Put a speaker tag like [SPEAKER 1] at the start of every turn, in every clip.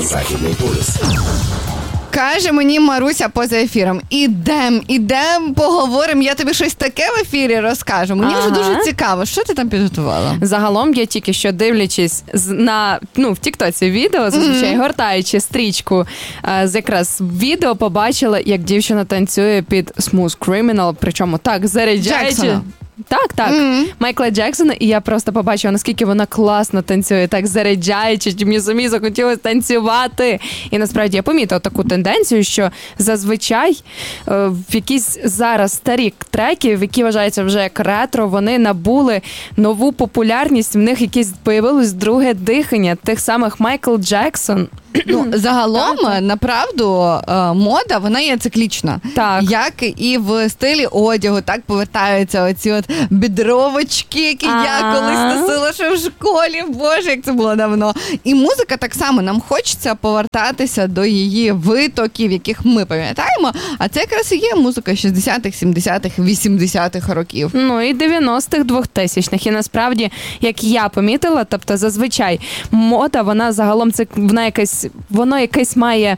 [SPEAKER 1] Західний полюс.
[SPEAKER 2] Каже мені Маруся поза ефіром: ідем, поговоримо, я тобі щось таке в ефірі розкажу. Мені вже дуже цікаво, що ти там підготувала?
[SPEAKER 3] Загалом я тільки що, дивлячись в тіктоці відео, зазвичай гортаючи стрічку з якраз відео, побачила, як дівчина танцює під Smooth Criminal, причому так заряджаючи.
[SPEAKER 2] Джексона.
[SPEAKER 3] Так. Майкла Джексона, і я просто побачила, наскільки вона класно танцює, так заряджаючи, мені самі захотілося танцювати. І насправді я помітила таку тенденцію, що зазвичай в якісь зараз старі треки, які вважаються вже як ретро, вони набули нову популярність, в них якесь появилось друге дихання, тих самих Майкл Джексон.
[SPEAKER 2] Загалом, направду, мода, вона є циклічна.
[SPEAKER 3] Так.
[SPEAKER 2] Як і в стилі одягу, так повертаються оці от бідровочки, які я колись носила ще в школі. Боже, як це було давно. І музика так само. Нам хочеться повертатися до її витоків, яких ми пам'ятаємо. А це якраз і є музика 60-х, 70-х, 80-х років.
[SPEAKER 3] І 90-х, 2000-х. І насправді, як я помітила, тобто зазвичай мода, вона загалом, воно якесь має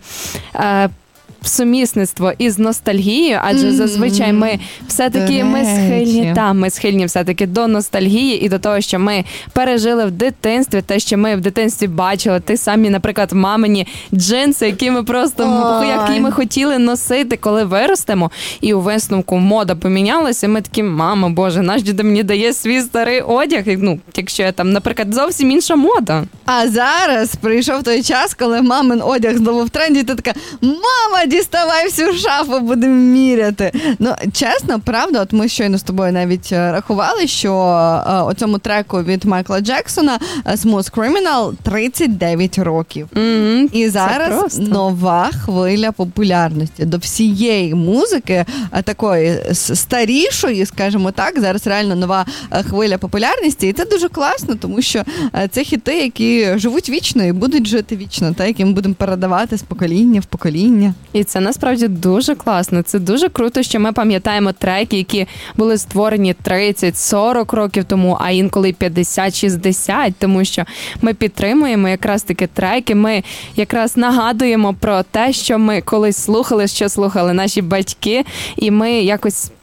[SPEAKER 3] сумісництво із ностальгією, адже зазвичай ми все-таки ми схильні все-таки до ностальгії і до того, що ми пережили в дитинстві, те, що ми в дитинстві бачили, ті самі, наприклад, мамині джинси, які ми які ми хотіли носити, коли виростемо. І у висновку мода помінялася, ми такі: мама, Боже, наш дідо мені дає свій старий одяг, якщо я там, наприклад, зовсім інша мода.
[SPEAKER 2] А зараз прийшов той час, коли мамин одяг знову в тренді, і ти така: мама, діставай всю шафу, будемо міряти. Чесно, правда, от ми щойно з тобою навіть рахували, що оцьому треку від Майкла Джексона Smooth Criminal 39 років. І зараз нова хвиля популярності. До всієї музики, такої старішої, скажімо так, зараз реально нова хвиля популярності. І це дуже класно, тому що це хіти, які живуть вічно і будуть жити вічно, які ми будемо передавати з покоління в покоління.
[SPEAKER 3] І це насправді дуже класно. Це дуже круто, що ми пам'ятаємо треки, які були створені 30-40 років тому, а інколи 50-60, тому що ми підтримуємо якраз таки треки, ми якраз нагадуємо про те, що ми колись слухали, що слухали наші батьки, і ми якось,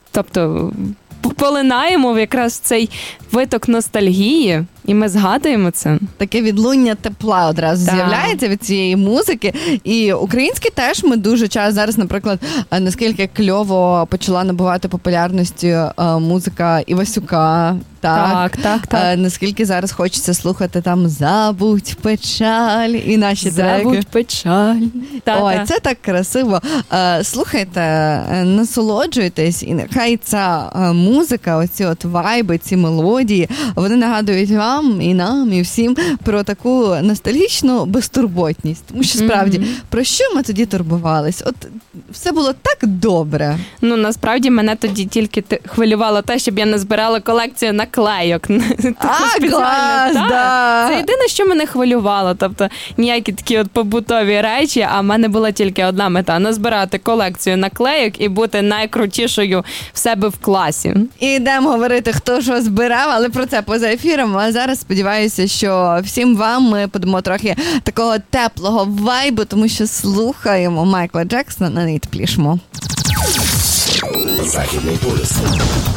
[SPEAKER 3] полинаємо якраз в цей виток ностальгії, і ми згадуємо це.
[SPEAKER 2] Таке відлуння тепла одразу з'являється від цієї музики. І українські теж ми дуже часто зараз, наприклад, наскільки кльово почала набувати популярності музика Івасюка. Так. Наскільки зараз хочеться слухати там «Забудь печаль» і наші треки.
[SPEAKER 3] «Забудь печаль».
[SPEAKER 2] Ой, це так красиво. Слухайте, насолоджуйтесь, і нехай ця музика, оці от вайби, ці мелодії, вони нагадують вам і нам, і всім про таку ностальгічну безтурботність. Тому що справді, про що ми тоді турбувались? От все було так добре.
[SPEAKER 3] Насправді мене тоді тільки хвилювало те, щоб я не збирала колекцію наклейок.
[SPEAKER 2] Клас, да!
[SPEAKER 3] Це єдине, що мене хвилювало. Тобто ніякі такі от побутові речі, а в мене була тільки одна мета – назбирати колекцію наклейок і бути найкрутішою в себе в класі.
[SPEAKER 2] І йдемо говорити, хто що збирав, але про це поза ефіром. А зараз сподіваюся, що всім вам ми подамо трохи такого теплого вайбу, тому що слухаємо Майкла Джексона на найтеплішому.
[SPEAKER 1] Західний полюс.